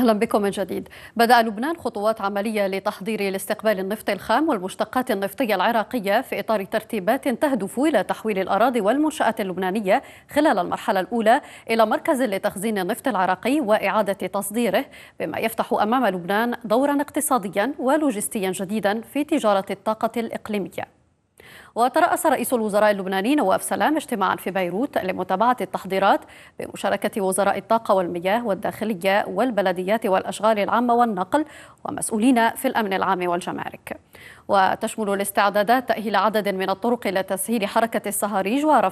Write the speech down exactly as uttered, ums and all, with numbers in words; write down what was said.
أهلا بكم من جديد. بدأ لبنان خطوات عملية لتحضير لاستقبال النفط الخام والمشتقات النفطية العراقية في إطار ترتيبات تهدف إلى تحويل الأراضي والمنشآت اللبنانية خلال المرحلة الأولى إلى مركز لتخزين النفط العراقي وإعادة تصديره، بما يفتح أمام لبنان دورا اقتصاديا ولوجستيا جديدا في تجارة الطاقة الإقليمية. وترأس رئيس الوزراء اللبناني نواف سلام اجتماعا في بيروت لمتابعة التحضيرات بمشاركة وزراء الطاقة والمياه والداخلية والبلديات والأشغال العامة والنقل ومسؤولين في الأمن العام والجمارك. وتشمل الاستعدادات تأهيل عدد من الطرق لتسهيل حركة الصهاريج ورفع